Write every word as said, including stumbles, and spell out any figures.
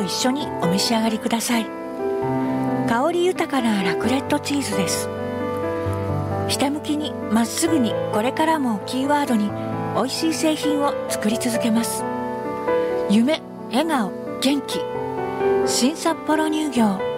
と一緒にお召し上がりください。香り豊かなラクレットチーズです。ひたむきにまっすぐに、これからもキーワードに美味しい製品を作り続けます。夢、笑顔、元気、新札幌乳業